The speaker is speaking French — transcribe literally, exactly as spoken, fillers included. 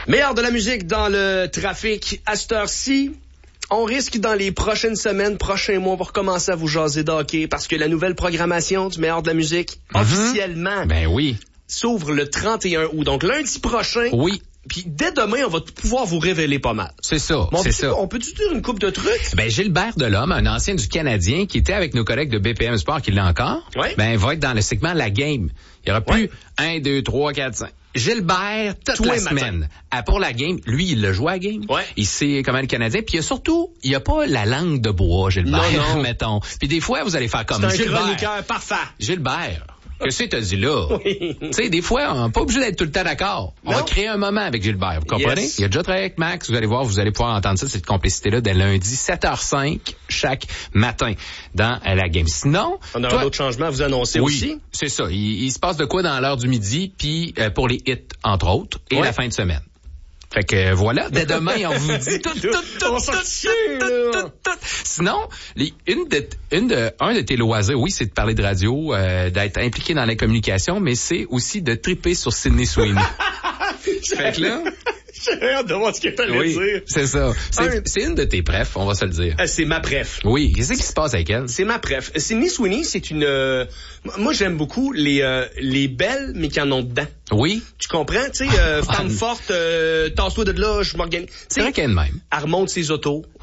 Meilleur de la musique dans le trafic à cette heure-ci. On risque dans les prochaines semaines, prochains mois, pour commencer à vous jaser d'hockey parce que la nouvelle programmation du Meilleur de la musique, mm-hmm. officiellement, ben oui, s'ouvre le trente et un août. Donc lundi prochain. Oui. Puis dès demain, on va pouvoir vous révéler pas mal. C'est ça, bon, c'est ça. ça. On peut-tu dire une couple de trucs? Ben Gilbert Delhomme, un ancien du Canadien qui était avec nos collègues de B P M Sport, qui l'est encore, ouais. ben va être dans le segment La Game. Il y aura plus ouais. un, deux, trois, quatre, cinq. Gilbert, toute Tous la les semaine, à pour la game, lui, il le joue à la game. Ouais. Il sait comment le Canadien. Puis il y a surtout, il y a pas la langue de bois, Gilbert, non, non. mettons. Puis des fois, vous allez faire comme c'est Gilbert. un chroniqueur parfait. Gilbert. Qu'est-ce que t'as dit là? Oui. Tu sais, des fois, on n'est pas obligé d'être tout le temps d'accord. On non. va créer un moment avec Gilbert, vous comprenez? Yes. Il a déjà travaillé avec Max, vous allez voir, vous allez pouvoir entendre ça, cette complicité-là, dès lundi, sept heures cinq, chaque matin, dans la game. Sinon... On aura d'autres changements à vous annoncer oui, aussi. c'est ça. Il, il se passe de quoi dans l'heure du midi, puis euh, pour les hits, entre autres, et ouais. la fin de semaine. Fait que voilà, dès demain, on vous dit tout, tout, tout, on tout, tout, tout, tout, tout. Sinon, les, une de, une de, un de tes loisirs, oui, c'est de parler de radio, euh, d'être impliqué dans la communication, mais c'est aussi de triper sur Sydney Sweeney. Fait que là... J'ai hâte de voir ce que t'allais oui, dire. c'est ça. C'est, un... c'est une de tes préf, on va se le dire. Euh, c'est ma préf. Oui, qu'est-ce qui se passe avec elle? C'est ma préf. Sydney Sweeney, c'est une... Euh, moi, j'aime beaucoup les euh, les belles, mais qui en ont dedans. Oui. Tu comprends? Tu sais, euh, femme forte, euh, tasse-toi de là, je m'organise. C'est vrai qu'elle est de même. Elle remonte ses autos.